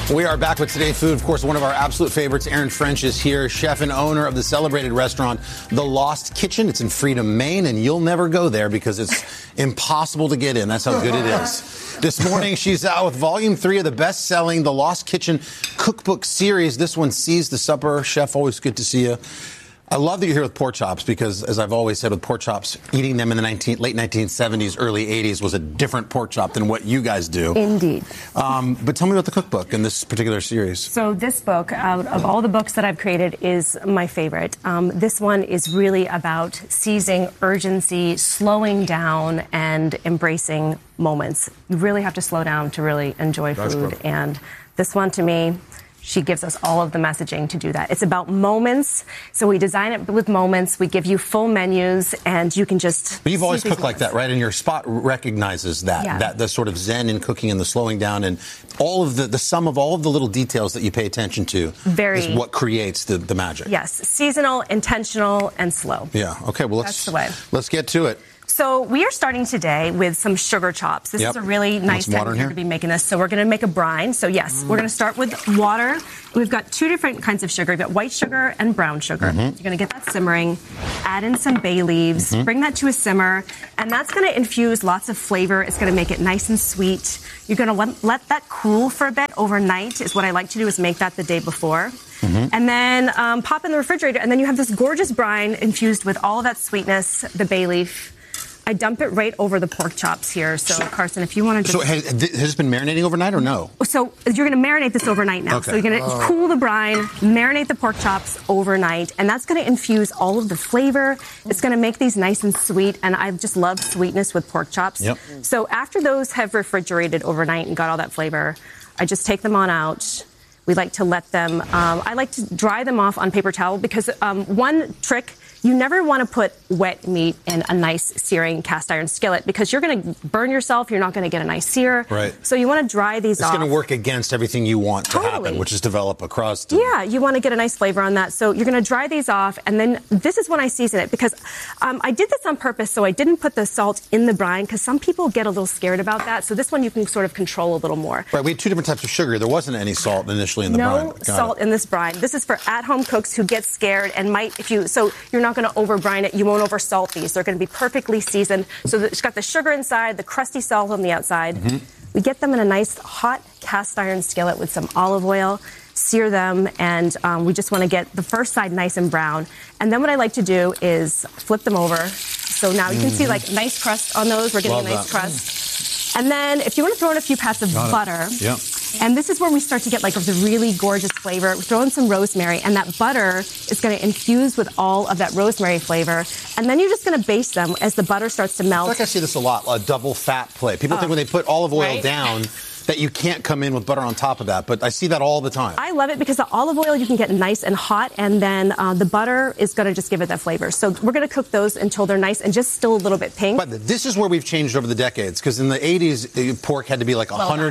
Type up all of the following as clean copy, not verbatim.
We are back with Today Food. Of course, one of our absolute favorites, Aaron French, is here, chef and owner of the celebrated restaurant, The Lost Kitchen. It's in Freedom, Maine, and you'll never go there because it's impossible to get in. That's how good it is. This morning, she's out with Volume 3 of the best-selling The Lost Kitchen cookbook series. This one, Seize the Supper. Chef, always good to see you. I love that you're here with pork chops because, as I've always said with pork chops, eating them in the late 1970s, early 80s was a different pork chop than what you guys do. Indeed. But tell me about the cookbook in this particular series. So this book, out of all the books that I've created, is my favorite. This one is really about seizing urgency, slowing down, and embracing moments. You really have to slow down to really enjoy food. And this one, to me, she gives us all of the messaging to do that. It's about moments. So we design it with moments. We give you full menus, and you can just... But you've always cooked like that, right? And your spot recognizes that, that the sort of zen in cooking and the slowing down and all of the sum of all of the little details that you pay attention to is what creates the magic. Yes. Seasonal, intentional, and slow. Yeah. Okay. Well, that's the way. Let's get to it. So we are starting today with some sugar chops. This is a really nice time here to be making this. So we're going to make a brine. So yes, we're going to start with water. We've got two different kinds of sugar. We've got white sugar and brown sugar. You're going to get that simmering, add in some bay leaves, bring that to a simmer, and that's going to infuse lots of flavor. It's going to make it nice and sweet. You're going to let that cool for a bit overnight is what I like to do, is make that the day before. And then pop in the refrigerator, and then you have this gorgeous brine infused with all of that sweetness, the bay leaf. I dump it right over the pork chops here. So, Carson, if you want to just... So has this been marinating overnight or no? So you're going to marinate this overnight now. Okay. So you're going to cool the brine, marinate the pork chops overnight, and that's going to infuse all of the flavor. It's going to make these nice and sweet, and I just love sweetness with pork chops. So after those have refrigerated overnight and got all that flavor, I just take them on out. We like to let them... I like to dry them off on paper towel because one trick... You never want to put wet meat in a nice searing cast iron skillet because you're going to burn yourself. You're not going to get a nice sear. Right. So you want to dry these off. It's going to work against everything you want to happen, which is develop a crust. Yeah, you want to get a nice flavor on that. So you're going to dry these off, and then this is when I season it because I did this on purpose, so I didn't put the salt in the brine because some people get a little scared about that. So this one you can sort of control a little more. Right, we had two different types of sugar. There wasn't any salt initially in the brine. No salt in this brine. This is for at-home cooks who get scared and might, so you're not going to over-brine it. You won't over-salt these. They're going to be perfectly seasoned. So it's got the sugar inside, the crusty salt on the outside. We get them in a nice hot cast iron skillet with some olive oil, sear them, and we just want to get the first side nice and brown. And then what I like to do is flip them over. So now you can see like nice crust on those. We're getting a nice crust. And then if you want to throw in a few pats of butter. And this is where we start to get like the really gorgeous flavor. Throw in some rosemary, and that butter is going to infuse with all of that rosemary flavor. And then you're just going to baste them as the butter starts to melt. I feel like I see this a lot, a double fat play. People think when they put olive oil down that you can't come in with butter on top of that, but I see that all the time. I love it because the olive oil you can get nice and hot, and then the butter is going to just give it that flavor. So we're going to cook those until they're nice and just still a little bit pink. But this is where we've changed over the decades, because in the 80s, pork had to be like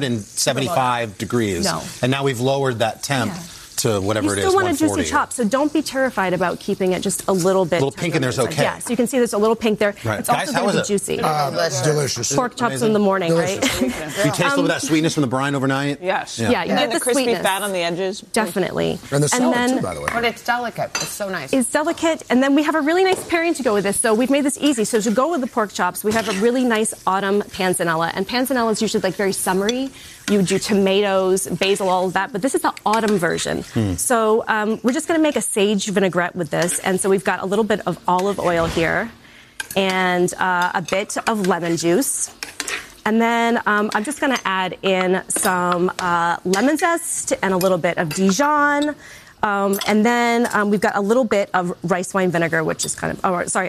175 degrees. And now we've lowered that temp to whatever it is, 140. You still want a juicy chop, so don't be terrified about keeping it just a little bit. A little pink in there's okay. Yeah, so you can see there's a little pink there. Right. It's Guys, also going to be juicy. That's delicious. Pork chops in the morning, right? You taste a little of that sweetness from the brine overnight? Yes. Yeah, you get the crispy sweetness. fat on the edges. Definitely. And the salt, too, by the way. But it's delicate. It's so nice. It's delicate, and then we have a really nice pairing to go with this. So we've made this easy. So to go with the pork chops, we have a really nice autumn panzanella. And panzanella is usually like very summery. You do tomatoes, basil, all of that. But this is the autumn version. So we're just going to make a sage vinaigrette with this. And so we've got a little bit of olive oil here and a bit of lemon juice. And then I'm just going to add in some lemon zest and a little bit of Dijon. And then we've got a little bit of rice wine vinegar, which is kind of,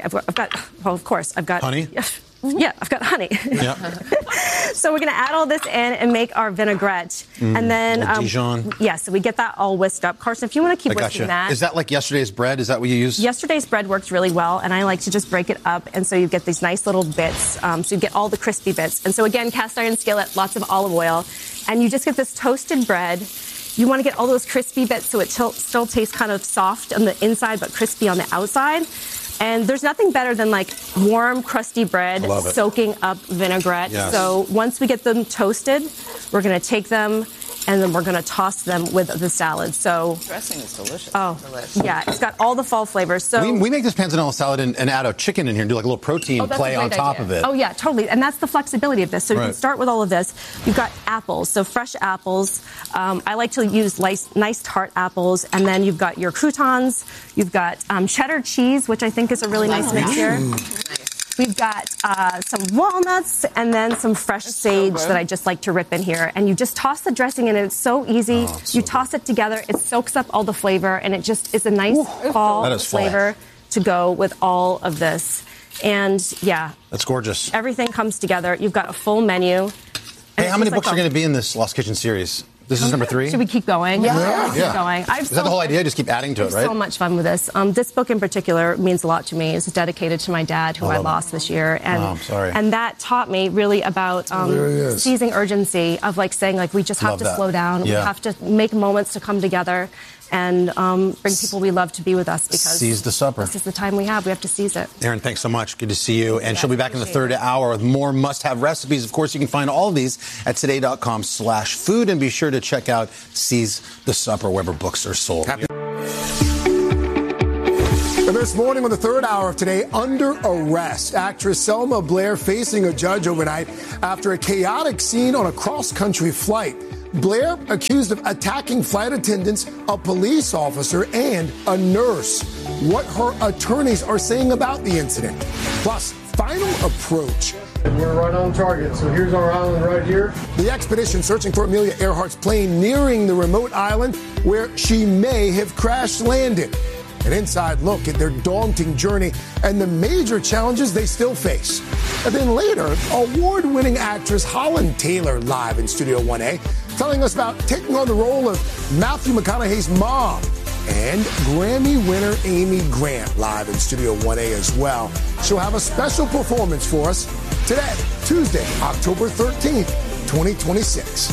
I've got honey? Yeah, I've got honey. Yeah. So we're going to add all this in and make our vinaigrette. And then, Dijon. Yeah, so we get that all whisked up. Carson, if you want to keep whisking that. Is that like yesterday's bread? Is that what you use? Yesterday's bread worked really well, and I like to just break it up, and so you get these nice little bits. So you get all the crispy bits. And so again, cast iron skillet, lots of olive oil, and you just get this toasted bread. You want to get all those crispy bits so it still tastes kind of soft on the inside but crispy on the outside. And there's nothing better than like warm, crusty bread soaking up vinaigrette. Yes. So once we get them toasted, we're going to take them and then we're going to toss them with the salad. So Dressing is delicious. Oh, Delicious. yeah, it's got all the fall flavors. So we make this panzanella salad and add a chicken in here and do like a little protein that's play a on great top idea. of it. Oh, yeah, totally. And that's the flexibility of this. So you Right. can start with all of this. You've got apples, so fresh apples. I like to use nice tart apples. And then you've got your croutons. You've got cheddar cheese, which I think is a really nice mix here. We've got some walnuts and then some fresh sage that I just like to rip in here. And you just toss the dressing in, and it's so easy. You toss it together, it soaks up all the flavor, and it just is a nice fall That is full. flavor to go with all of this. And yeah, That's gorgeous. everything comes together. You've got a full menu. Hey, how many books are going to be in this Lost Kitchen series? This is number 3? Should we keep going? Yeah. Keep going. Is that the whole idea? Just keep adding to it, right? So much fun with this. This book in particular means a lot to me. It's dedicated to my dad, who I lost this year. And, Oh, I'm sorry. And that taught me really about There it is. seizing urgency, of like saying, like, we just have Love to that. slow down. Yeah. We have to make moments to come together and bring people we love to be with us, because Seize the supper. this is the time we have. We have to seize it. Erin, thanks so much. Good to see you. And she'll be back in the third hour with more must-have recipes. Of course, you can find all of these at today.com/food. And be sure to check out Seize the Supper wherever books are sold. And this morning on the third hour of Today, under arrest. Actress Selma Blair facing a judge overnight after a chaotic scene on a cross-country flight. Blair accused of attacking flight attendants, a police officer, and a nurse. What her attorneys are saying about the incident. Plus, final approach. We're right on target. So here's our island right here. The expedition searching for Amelia Earhart's plane nearing the remote island where she may have crash landed. An inside look at their daunting journey and the major challenges they still face. And then later, award-winning actress Holland Taylor live in Studio 1A, telling us about taking on the role of Matthew McConaughey's mom. And Grammy winner Amy Grant live in Studio 1A as well. She'll have a special performance for us today, Tuesday, October 13th, 2026.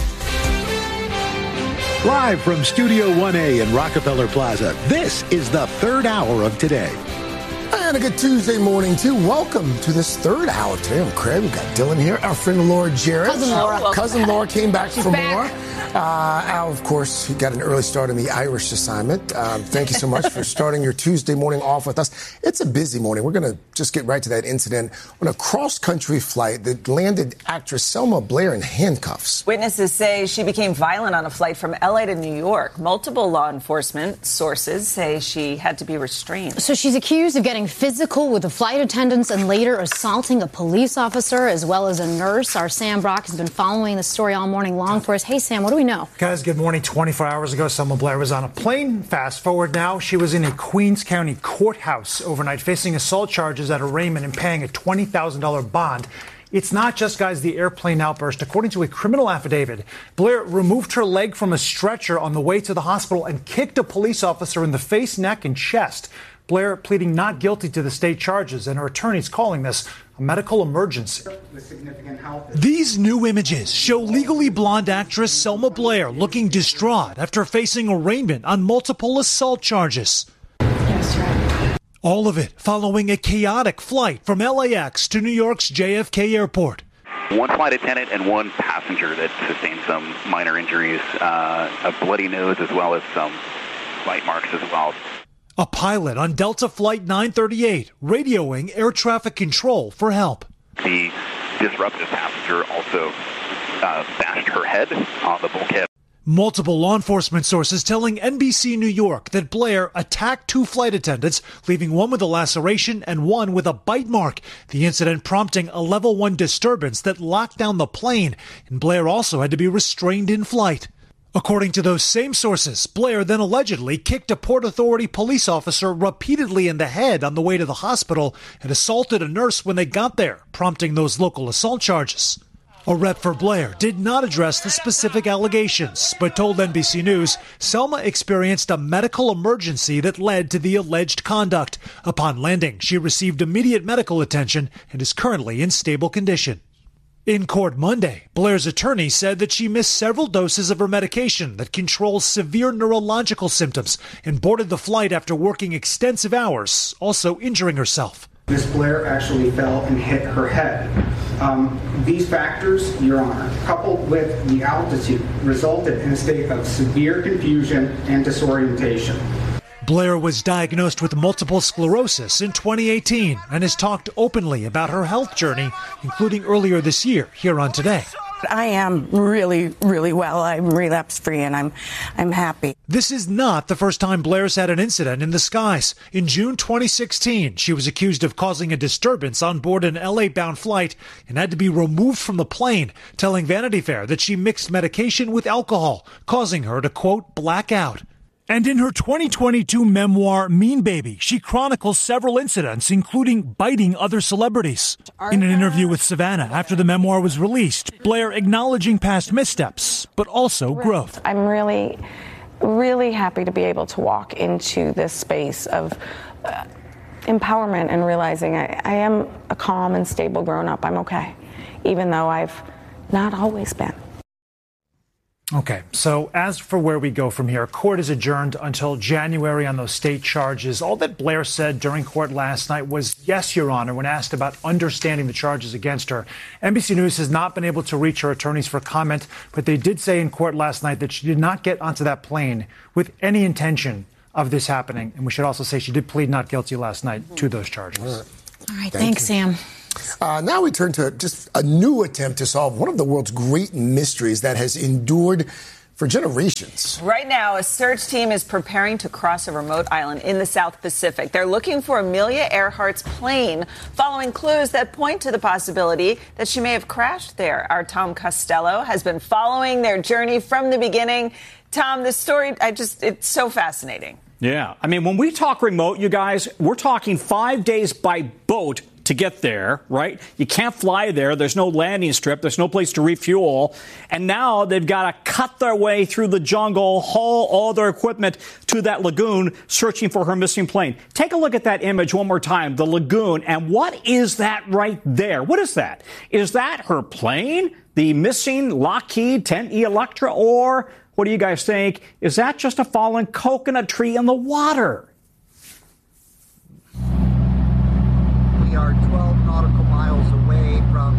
Live from Studio 1A in Rockefeller Plaza, this is the third hour of Today. And a good Tuesday morning, too. Welcome to this third hour today. I'm Craig. We've got Dylan here. Our friend Laura Jarrett. Cousin Laura came back for more. Al, of course, he got an early start in the Irish assignment. Thank you so much for starting your Tuesday morning off with us. It's a busy morning. We're going to just get right to that incident on a cross-country flight that landed actress Selma Blair in handcuffs. Witnesses say she became violent on a flight from L.A. to New York. Multiple law enforcement sources say she had to be restrained. So she's accused of getting physical with the flight attendants and later assaulting a police officer as well as a nurse. Our Sam Brock has been following the story all morning long for us. Hey, Sam, what do we know? Guys, good morning. 24 hours ago, Selma Blair was on a plane. Fast forward now, she was in a Queens County courthouse overnight facing assault charges at arraignment and paying a $20,000 bond. It's not just, guys, the airplane outburst. According to a criminal affidavit, Blair removed her leg from a stretcher on the way to the hospital and kicked a police officer in the face, neck, and chest. Blair pleading not guilty to the state charges, and her attorneys calling this a medical emergency. These new images show legally blonde actress Selma Blair looking distraught after facing arraignment on multiple assault charges. Yes, right. All of it following a chaotic flight from LAX to New York's JFK Airport. One flight attendant and one passenger that sustained some minor injuries, a bloody nose as well as some bite marks as well. A pilot on Delta Flight 938 radioing air traffic control for help. The disruptive passenger also bashed her head on the bulkhead. Multiple law enforcement sources telling NBC New York that Blair attacked two flight attendants, leaving one with a laceration and one with a bite mark. The incident prompting a level 1 disturbance that locked down the plane, and Blair also had to be restrained in flight. According to those same sources, Blair then allegedly kicked a Port Authority police officer repeatedly in the head on the way to the hospital and assaulted a nurse when they got there, prompting those local assault charges. A rep for Blair did not address the specific allegations, but told NBC News Selma experienced a medical emergency that led to the alleged conduct. Upon landing, she received immediate medical attention and is currently in stable condition. In court Monday, Blair's attorney said that she missed several doses of her medication that controls severe neurological symptoms and boarded the flight after working extensive hours, also injuring herself. Miss Blair actually fell and hit her head. These factors, Your Honor, coupled with the altitude, resulted in a state of severe confusion and disorientation. Blair was diagnosed with multiple sclerosis in 2018 and has talked openly about her health journey, including earlier this year, here on Today. I am really, really well. I'm relapse-free, and I'm happy. This is not the first time Blair's had an incident in the skies. In June 2016, she was accused of causing a disturbance on board an LA-bound flight and had to be removed from the plane, telling Vanity Fair that she mixed medication with alcohol, causing her to, quote, black out. And in her 2022 memoir, Mean Baby, she chronicles several incidents, including biting other celebrities. In an interview with Savannah after the memoir was released, Blair acknowledging past missteps, but also growth. I'm really, really happy to be able to walk into this space of empowerment and realizing I am a calm and stable grown-up. I'm okay, even though I've not always been. Okay, so as for where we go from here, court is adjourned until January on those state charges. All that Blair said during court last night was, yes, Your Honor, when asked about understanding the charges against her. NBC News has not been able to reach her attorneys for comment, but they did say in court last night that she did not get onto that plane with any intention of this happening. And we should also say she did plead not guilty last night to those charges. All right, thanks, Sam. Now we turn to just a new attempt to solve one of the world's great mysteries that has endured for generations. Right now, a search team is preparing to cross a remote island in the South Pacific. They're looking for Amelia Earhart's plane, following clues that point to the possibility that she may have crashed there. Our Tom Costello has been following their journey from the beginning. Tom, this story, it's so fascinating. Yeah. I mean, when we talk remote, you guys, we're talking 5 days by boat to get there, right? You can't fly there. There's no landing strip. There's no place to refuel. And now they've got to cut their way through the jungle, haul all their equipment to that lagoon, searching for her missing plane. Take a look at that image one more time, the lagoon. And what is that right there? What is that? Is that her plane, the missing Lockheed 10E Electra? Or what do you guys think? Is that just a fallen coconut tree in the water? We are 12 nautical miles away from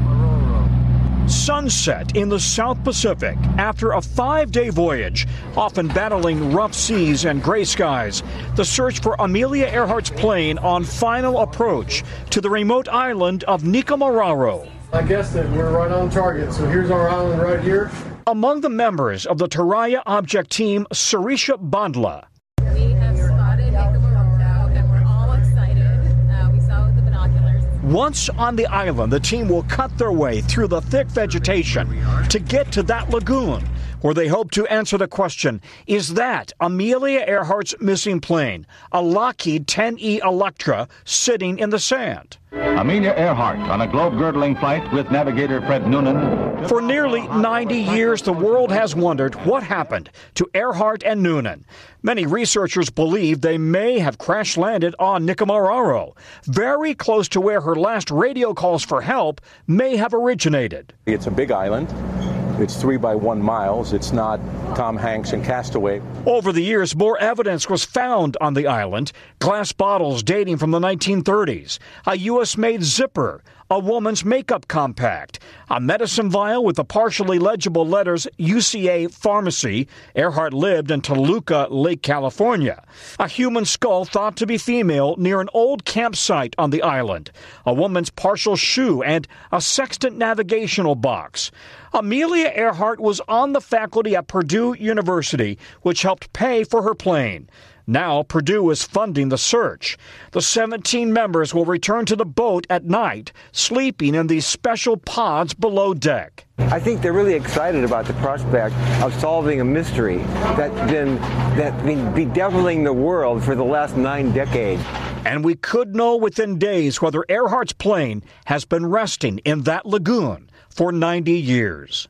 Nikumaroro. Sunset in the South Pacific after a 5-day voyage, often battling rough seas and gray skies. The search for Amelia Earhart's plane on final approach to the remote island of Nikumaroro. I guess that we're right on target. So here's our island right here. Among the members of the Taraya Object Team, Sarisha Bandla. We have spotted Nikumaroro and we're all excited. We saw it with the binoculars. Once on the island, the team will cut their way through the thick vegetation to get to that lagoon, where they hope to answer the question, is that Amelia Earhart's missing plane, a Lockheed 10E Electra, sitting in the sand? Amelia Earhart on a globe-girdling flight with navigator Fred Noonan. For nearly 90 years, the world has wondered what happened to Earhart and Noonan. Many researchers believe they may have crash-landed on Nikumaroro, very close to where her last radio calls for help may have originated. It's a big island. It's 3 by 1 miles. It's not Tom Hanks and Castaway. Over the years, more evidence was found on the island. Glass bottles dating from the 1930s, a U.S.-made zipper, a woman's makeup compact, a medicine vial with the partially legible letters UCA Pharmacy. Earhart lived in Toluca, Lake California. A human skull thought to be female near an old campsite on the island. A woman's partial shoe and a sextant navigational box. Amelia Earhart was on the faculty at Purdue University, which helped pay for her plane. Now Purdue is funding the search. The 17 members will return to the boat at night, sleeping in these special pods below deck. I think they're really excited about the prospect of solving a mystery that's been bedeviling the world for the last 9 decades. And we could know within days whether Earhart's plane has been resting in that lagoon for 90 years.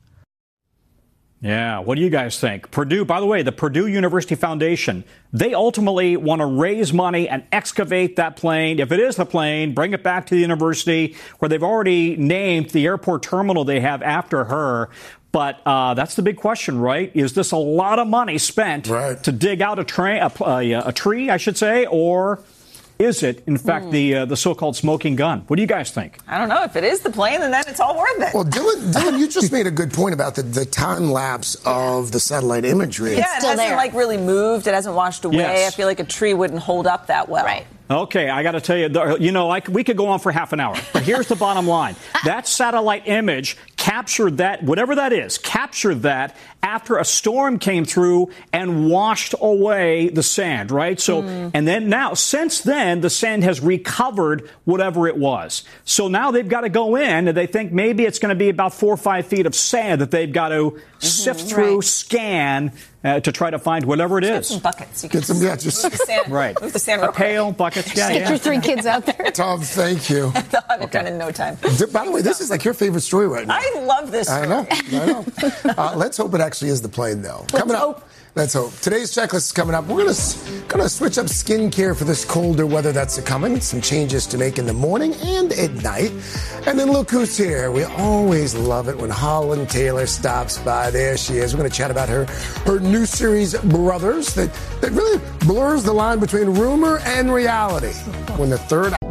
Yeah, what do you guys think? Purdue, by the way, the Purdue University Foundation, they ultimately want to raise money and excavate that plane. If it is the plane, bring it back to the university where they've already named the airport terminal they have after her. But that's the big question, right? Is this a lot of money spent to dig out a tree, I should say, or is it, in fact, the so-called smoking gun? What do you guys think? I don't know. If it is the plane, then it's all worth it. Well, Dylan, you just made a good point about the time lapse of the satellite imagery. Yeah, it hasn't really moved. It hasn't washed away. Yes. I feel like a tree wouldn't hold up that well. Right. Okay, I got to tell you, we could go on for half an hour, but here's the bottom line. That satellite image captured that, whatever that is, captured that after a storm came through and washed away the sand, right? So, and then now, since then, the sand has recovered whatever it was. So now they've got to go in, and they think maybe it's going to be about 4 or 5 feet of sand that they've got to sift through, scan, to try to find whatever it is. Get some buckets. You can just move the sand, right. move the sand a pail, buckets. Get your 3 kids out there. Tom, thank you. They'll have it done in no time. By the way, this is like your favorite story right now. I love this story. I know. Let's hope it actually is the plane, though. Coming up. Let's hope. Today's checklist is coming up. We're gonna switch up skincare for this colder weather that's coming. Some changes to make in the morning and at night. And then look who's here. We always love it when Holland Taylor stops by. There she is. We're gonna chat about her new series, Brothers, that really blurs the line between rumor and reality. When the third